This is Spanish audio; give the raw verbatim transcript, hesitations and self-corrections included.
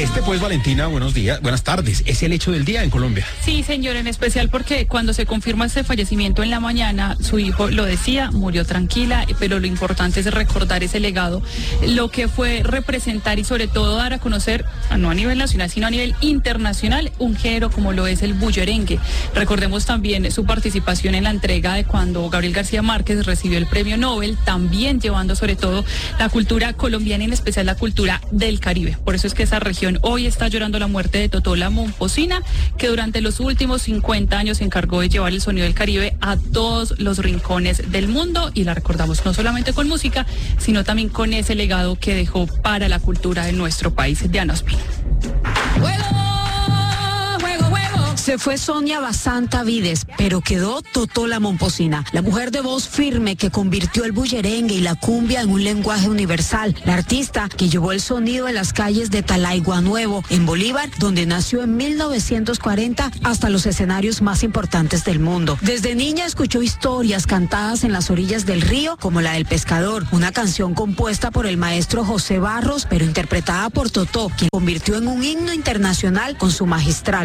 Este pues, Valentina, buenos días, buenas tardes, es el hecho del día en Colombia. Sí, señor, en especial porque cuando se confirma este fallecimiento en la mañana, su hijo lo decía, murió tranquila, pero lo importante es recordar ese legado, lo que fue representar y sobre todo dar a conocer, no a nivel nacional, sino a nivel internacional, un género como lo es el bullerengue. Recordemos también su participación en la entrega de cuando Gabriel García Márquez recibió el premio Nobel, también llevando sobre todo la cultura colombiana, en especial la cultura del Caribe. Por eso es que esa región hoy está llorando la muerte de Totó la Momposina, que durante los últimos cincuenta años se encargó de llevar el sonido del Caribe a todos los rincones del mundo, y la recordamos no solamente con música, sino también con ese legado que dejó para la cultura de nuestro país. Diana Ospina. Se fue Sonia Basanta Vides, pero quedó Totó la Momposina, la mujer de voz firme que convirtió el bullerengue y la cumbia en un lenguaje universal. La artista que llevó el sonido de las calles de Talaigua Nuevo, en Bolívar, donde nació en mil novecientos cuarenta, hasta los escenarios más importantes del mundo. Desde niña escuchó historias cantadas en las orillas del río, como la del pescador, una canción compuesta por el maestro José Barros, pero interpretada por Totó, quien convirtió en un himno internacional con su magistral